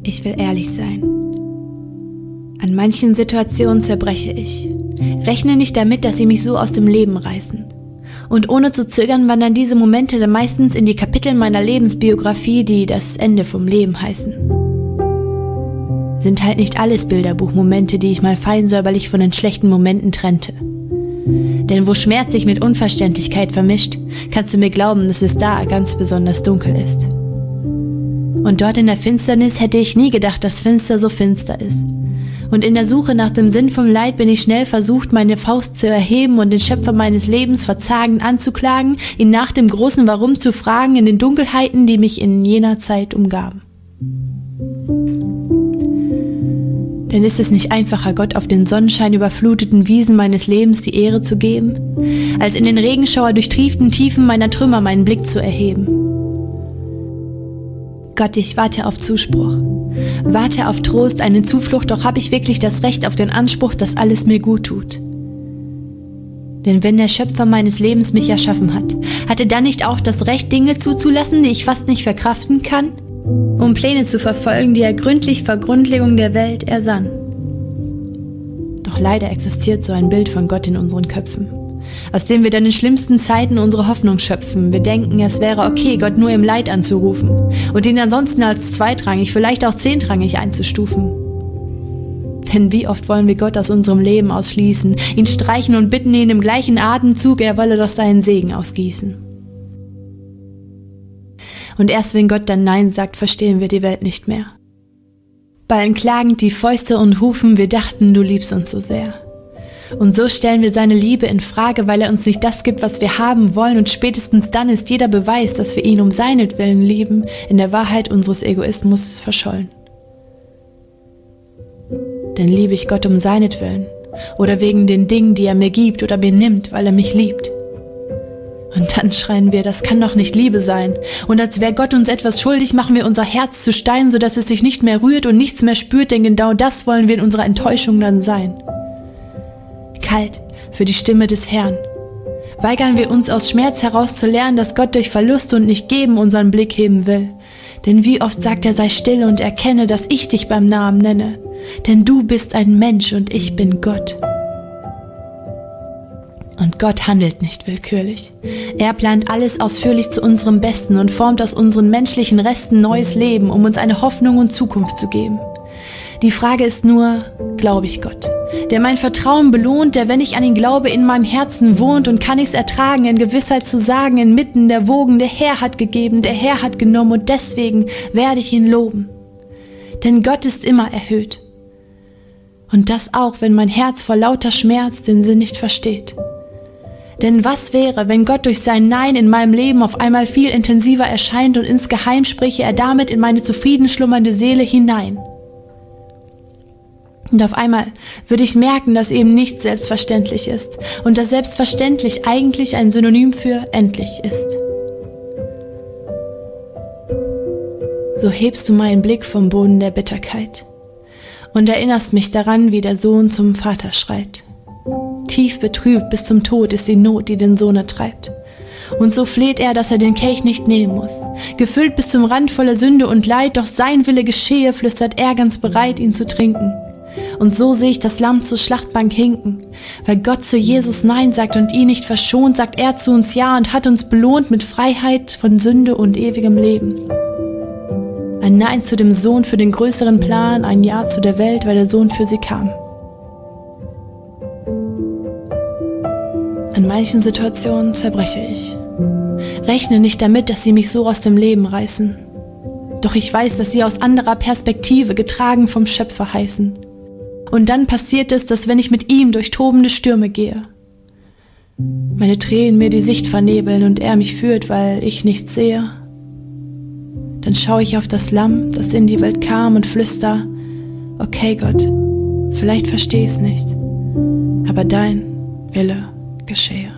Ich will ehrlich sein. An manchen Situationen zerbreche ich. Rechne nicht damit, dass sie mich so aus dem Leben reißen. Und ohne zu zögern wandern diese Momente dann meistens in die Kapitel meiner Lebensbiografie, die das Ende vom Leben heißen. Sind halt nicht alles Bilderbuchmomente, die ich mal feinsäuberlich von den schlechten Momenten trennte. Denn wo Schmerz sich mit Unverständlichkeit vermischt, kannst du mir glauben, dass es da ganz besonders dunkel ist. Und dort in der Finsternis hätte ich nie gedacht, dass finster so finster ist. Und in der Suche nach dem Sinn vom Leid bin ich schnell versucht, meine Faust zu erheben und den Schöpfer meines Lebens verzagend anzuklagen, ihn nach dem großen Warum zu fragen in den Dunkelheiten, die mich in jener Zeit umgaben. Denn ist es nicht einfacher, Gott auf den Sonnenschein überfluteten Wiesen meines Lebens die Ehre zu geben, als in den Regenschauer durchtrieften Tiefen meiner Trümmer meinen Blick zu erheben? Gott, ich warte auf Zuspruch, warte auf Trost, eine Zuflucht, doch habe ich wirklich das Recht auf den Anspruch, dass alles mir gut tut. Denn wenn der Schöpfer meines Lebens mich erschaffen hat, hat er dann nicht auch das Recht, Dinge zuzulassen, die ich fast nicht verkraften kann, um Pläne zu verfolgen, die er gründlich vor Grundlegung der Welt ersann? Doch leider existiert so ein Bild von Gott in unseren Köpfen, aus dem wir dann in schlimmsten Zeiten unsere Hoffnung schöpfen. Wir denken, es wäre okay, Gott nur im Leid anzurufen und ihn ansonsten als zweitrangig, vielleicht auch zehntrangig einzustufen. Denn wie oft wollen wir Gott aus unserem Leben ausschließen, ihn streichen und bitten ihn im gleichen Atemzug, er wolle doch seinen Segen ausgießen. Und erst wenn Gott dann Nein sagt, verstehen wir die Welt nicht mehr. Ballen klagend die Fäuste und rufen, wir dachten, du liebst uns so sehr. Und so stellen wir seine Liebe in Frage, weil er uns nicht das gibt, was wir haben wollen, und spätestens dann ist jeder Beweis, dass wir ihn um seinetwillen lieben, in der Wahrheit unseres Egoismus verschollen. Denn liebe ich Gott um seinetwillen oder wegen den Dingen, die er mir gibt oder mir nimmt, weil er mich liebt? Und dann schreien wir, das kann doch nicht Liebe sein. Und als wäre Gott uns etwas schuldig, machen wir unser Herz zu Stein, sodass es sich nicht mehr rührt und nichts mehr spürt, denn genau das wollen wir in unserer Enttäuschung dann sein. Kalt für die Stimme des Herrn. Weigern wir uns aus Schmerz heraus zu lernen, dass Gott durch Verlust und nicht geben unseren Blick heben will. Denn wie oft sagt er, sei still und erkenne, dass ich dich beim Namen nenne. Denn du bist ein Mensch und ich bin Gott. Und Gott handelt nicht willkürlich. Er plant alles ausführlich zu unserem Besten und formt aus unseren menschlichen Resten neues Leben, um uns eine Hoffnung und Zukunft zu geben. Die Frage ist nur, glaube ich Gott, der mein Vertrauen belohnt, der, wenn ich an ihn glaube, in meinem Herzen wohnt, und kann ich's ertragen, in Gewissheit zu sagen, inmitten der Wogen, der Herr hat gegeben, der Herr hat genommen, und deswegen werde ich ihn loben. Denn Gott ist immer erhöht. Und das auch, wenn mein Herz vor lauter Schmerz den Sinn nicht versteht. Denn was wäre, wenn Gott durch sein Nein in meinem Leben auf einmal viel intensiver erscheint und insgeheim spreche er damit in meine zufrieden schlummernde Seele hinein? Und auf einmal würde ich merken, dass eben nichts selbstverständlich ist und dass selbstverständlich eigentlich ein Synonym für endlich ist. So hebst du meinen Blick vom Boden der Bitterkeit und erinnerst mich daran, wie der Sohn zum Vater schreit. Tief betrübt bis zum Tod ist die Not, die den Sohn ertreibt. Und so fleht er, dass er den Kelch nicht nehmen muss. Gefüllt bis zum Rand voller Sünde und Leid, doch sein Wille geschehe, flüstert er ganz bereit, ihn zu trinken. Und so sehe ich das Lamm zur Schlachtbank hinken. Weil Gott zu Jesus Nein sagt und ihn nicht verschont, sagt er zu uns Ja und hat uns belohnt mit Freiheit von Sünde und ewigem Leben. Ein Nein zu dem Sohn für den größeren Plan, ein Ja zu der Welt, weil der Sohn für sie kam. An manchen Situationen zerbreche ich. Rechne nicht damit, dass sie mich so aus dem Leben reißen. Doch ich weiß, dass sie aus anderer Perspektive, getragen vom Schöpfer, heißen. Und dann passiert es, dass wenn ich mit ihm durch tobende Stürme gehe, meine Tränen mir die Sicht vernebeln und er mich führt, weil ich nichts sehe, dann schaue ich auf das Lamm, das in die Welt kam, und flüster, okay Gott, vielleicht verstehe ich's nicht, aber dein Wille geschehe.